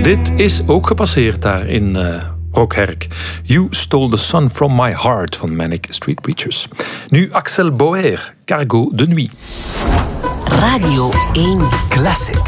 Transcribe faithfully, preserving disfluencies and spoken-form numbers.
Dit is ook gepasseerd daar in uh, Rockherk. You Stole the Sun from My Heart van Manic Street Preachers. Nu Axel Bauer, Cargo de Nuit. Radio één Classic.